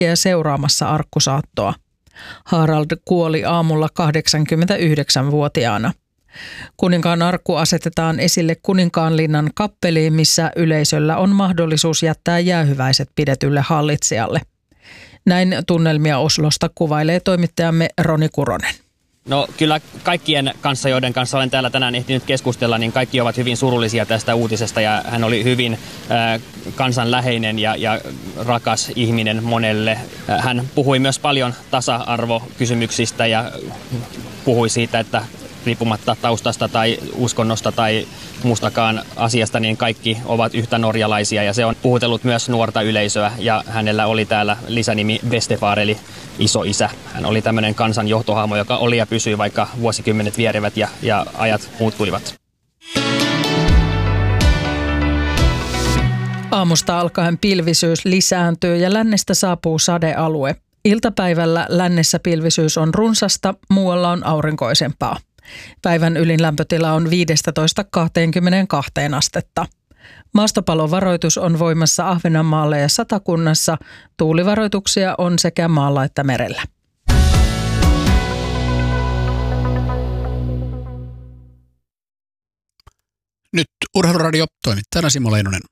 ja seuraamassa arkkusaattoa. Harald kuoli aamulla 89-vuotiaana. Kuninkaan arkku asetetaan esille Kuninkaanlinnan kappeliin, missä yleisöllä on mahdollisuus jättää jäähyväiset pidetylle hallitsijalle. Näin tunnelmia Oslosta kuvailee toimittajamme Roni Kuronen. No kyllä kaikkien kanssa, joiden kanssa olen täällä tänään ehtinyt keskustella, niin kaikki ovat hyvin surullisia tästä uutisesta ja hän oli hyvin kansanläheinen ja rakas ihminen monelle. Hän puhui myös paljon tasa-arvokysymyksistä ja puhui siitä, että riippumatta taustasta tai uskonnosta tai muustakaan asiasta, niin kaikki ovat yhtä norjalaisia ja se on puhutellut myös nuorta yleisöä ja hänellä oli täällä lisänimi Bestefar eli isoisä. Hän oli tämmöinen kansan johtohahmo, joka oli ja pysyi, vaikka vuosikymmenet vierivät ja ajat muuttuivat. Aamusta alkaen pilvisyys lisääntyy ja lännestä saapuu sadealue. Iltapäivällä lännessä pilvisyys on runsasta, muualla on aurinkoisempaa. Päivän ylin lämpötila on 15-22 astetta. Maastopalovaroitus on voimassa Ahvenanmaalla ja Satakunnassa. Tuulivaroituksia on sekä maalla että merellä. Nyt Urheiluradio, toimittajana Simo Leinonen.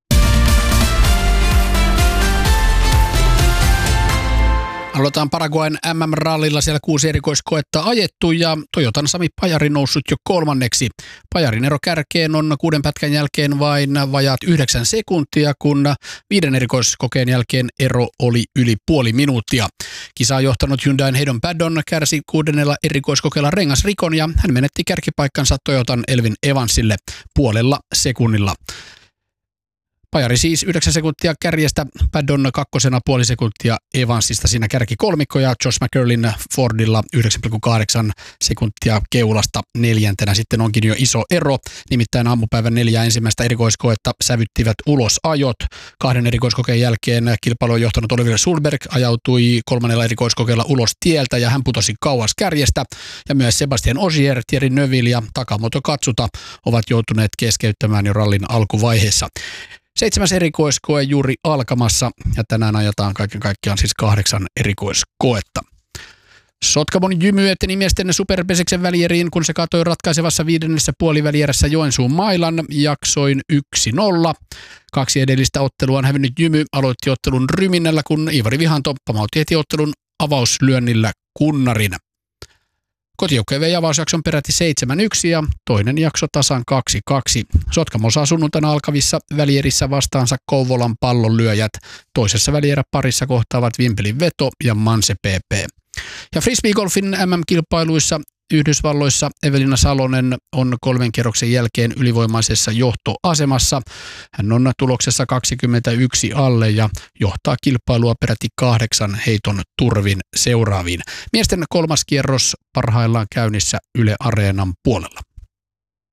Aloitetaan Paraguayn MM-rallilla, siellä 6 erikoiskoetta ajettu ja Toyotan Sami Pajari noussut jo 3. Pajarin ero kärkeen on 6 pätkän jälkeen vain vajaat 9 sekuntia, kun 5 erikoiskokeen jälkeen ero oli yli puoli minuuttia. Kisaa johtanut Hyundain Heidon Paddon kärsi 6. erikoiskokeella rengasrikon ja hän menetti kärkipaikkansa Toyotan Elvin Evansille puolella sekunnilla. Pajari siis 9 sekuntia kärjestä, Paddon 2. puoli sekuntia Evansista siinä kärkikolmikko ja Josh McCurlin Fordilla 9,8 sekuntia keulasta 4. Sitten onkin jo iso ero, nimittäin aamupäivän 4 ensimmäistä erikoiskoetta sävyttivät ulos ajot. 2 erikoiskokeen jälkeen kilpailua johtanut Oliver Solberg ajautui 3. erikoiskokeella ulos tieltä ja hän putosi kauas kärjestä. Ja myös Sebastian Ogier, Thierry Neuville ja Takamoto Katsuta ovat joutuneet keskeyttämään jo rallin alkuvaiheessa. 7. erikoiskoe juuri alkamassa ja tänään ajetaan kaiken kaikkiaan siis 8 erikoiskoetta. Sotkamon Jymy eteni miesten superpeseksen välieriin, kun se katoi ratkaisevassa 5. puolivälierässä Joensuun Mailan jaksoin 1-0. 2 edellistä ottelua on hävinnyt Jymy aloitti ottelun ryminnällä, kun Iivari Vihanto pamautti heti ottelun avauslyönnillä Kunnarin. Kotijoukkojen vei avausjakson peräti 7-1 ja toinen jakso tasan 2-2. Sotkamo saa sunnuntaina alkavissa välierissä vastaansa Kouvolan pallonlyöjät. Toisessa välieräparissa kohtaavat Vimpelin Veto ja Manse PP. Ja frisbeegolfin MM-kilpailuissa Yhdysvalloissa Evelina Salonen on 3 kierroksen jälkeen ylivoimaisessa johtoasemassa. Hän on tuloksessa 21 alle ja johtaa kilpailua peräti 8 heiton turvin seuraaviin. Miesten 3. kierros parhaillaan käynnissä Yle Areenan puolella.